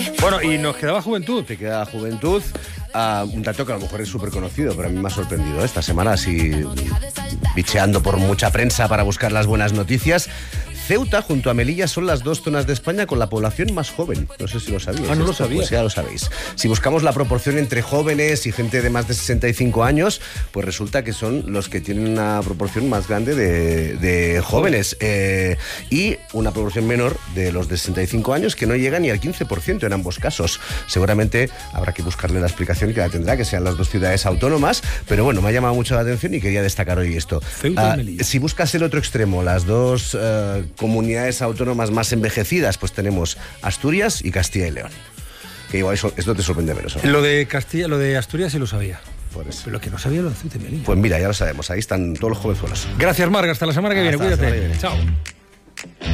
Bueno, y nos quedaba Juventud. Te queda Juventud. Un dato que a lo mejor es súper conocido, pero a mí me ha sorprendido esta semana, así bicheando por mucha prensa para buscar las buenas noticias. Ceuta junto a Melilla son las dos zonas de España con la población más joven. No sé si lo sabíais. No lo sabía. Pues ya lo sabéis. Si buscamos la proporción entre jóvenes y gente de más de 65 años, pues resulta que son los que tienen una proporción más grande de jóvenes y una proporción menor de los de 65 años que no llega ni al 15% en ambos casos. Seguramente habrá que buscarle la explicación que la tendrá, que sean las dos ciudades autónomas, pero bueno, me ha llamado mucho la atención y quería destacar hoy esto. Ceuta y Melilla. Si buscas el otro extremo, las dos comunidades autónomas más envejecidas, pues tenemos Asturias y Castilla y León. Que igual esto te sorprende menos, ¿no? Lo de Asturias sí lo sabía. Por eso. Pero lo que no sabía lo de Ceuta y Melilla. Pues mira, ya lo sabemos, ahí están todos los jovenzuelos. Gracias, Marga. Hasta la semana que viene. Hasta la Cuídate. semana que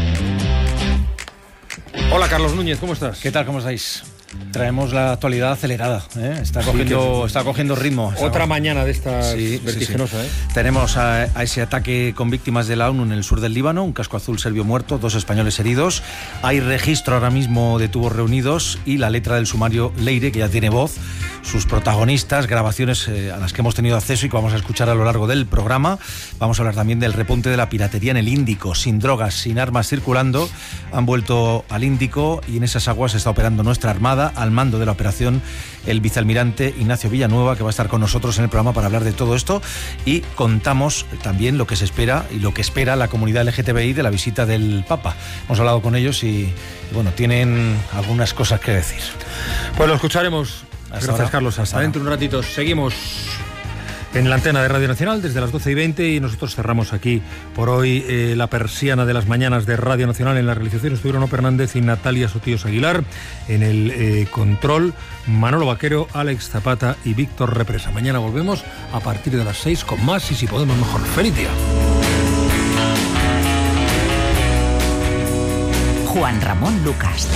viene. Chao. Hola, Carlos Núñez, ¿cómo estás? ¿Qué tal? ¿Cómo estáis? Traemos la actualidad acelerada, ¿eh? Está cogiendo ritmo. Otra mañana de estas vertiginosa, sí. ¿eh? Tenemos a ese ataque con víctimas de la ONU en el sur del Líbano, un casco azul serbio muerto, 2 españoles heridos. Hay registro ahora mismo de tubos reunidos y la letra del sumario Leire, que ya tiene voz, sus protagonistas, grabaciones a las que hemos tenido acceso y que vamos a escuchar a lo largo del programa. Vamos a hablar también del repunte de la piratería en el Índico, sin drogas, sin armas circulando. Han vuelto al Índico y en esas aguas está operando nuestra armada, al mando de la operación el vicealmirante Ignacio Villanueva, que va a estar con nosotros en el programa para hablar de todo esto, y contamos también lo que se espera y lo que espera la comunidad LGTBI de la visita del Papa. Hemos hablado con ellos y bueno, tienen algunas cosas que decir. Pues lo escucharemos. Gracias, Carlos. Hasta dentro de un ratito. Seguimos en la antena de Radio Nacional desde las 12:20 y nosotros cerramos aquí por hoy la persiana de las mañanas de Radio Nacional. En la realización estuvieron Oper Hernández y Natalia Sotíos Aguilar. En el control, Manolo Vaquero, Alex Zapata y Víctor Represa. Mañana volvemos a partir de las 6 con más y si podemos mejor. ¡Feliz día! Juan Ramón Lucas.